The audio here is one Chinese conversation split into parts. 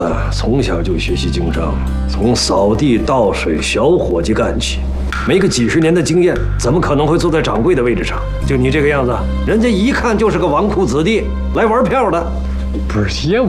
从小就学习经商，从扫地、倒水、小伙计干起，没个几十年的经验，怎么可能会坐在掌柜的位置上？就你这个样子，人家一看就是个纨绔子弟，来玩票的。 不是爷，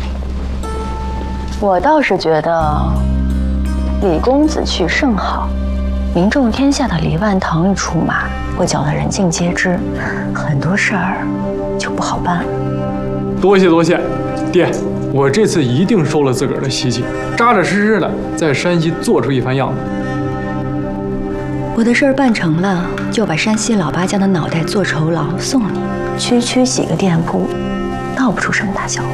我倒是觉得李公子去甚好，名重天下的李万堂一出马，会搅得人尽皆知，很多事儿就不好办了。 多谢，爹，我这次一定收了自个儿的习气，扎扎实实的在山西做出一番样子。 我的事儿办成了，就把山西老八家的脑袋做酬劳送你，区几个店铺，闹不出什么大笑话。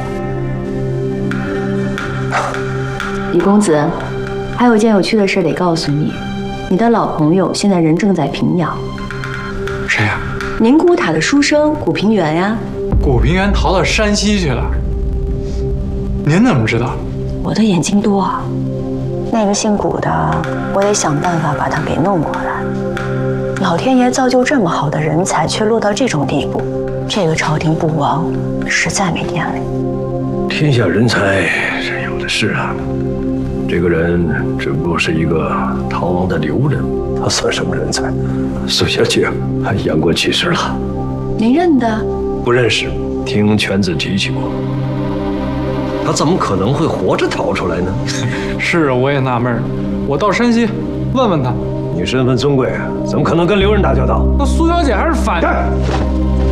李公子，还有件有趣的事得告诉你，你的老朋友现在人正在平遥。 谁呀？ 宁古塔的书生古平原呀。 古平原逃到山西去了，您怎么知道？ 我的眼睛多啊，那个姓古的，我得想办法把他给弄过来。老天爷造就这么好的人才，却落到这种地步，这个朝廷不亡，实在没天理。 天下人才是有的是啊，这个人只不过是一个逃亡的流人，他算什么人才？苏小姐还言过其实了。 您认得？ 不认识，听犬子提起过。他怎么可能会活着逃出来呢？ 是，我也纳闷，我到山西问问他。 你身份尊贵，怎么可能跟流人打交道？ 那苏小姐还是反。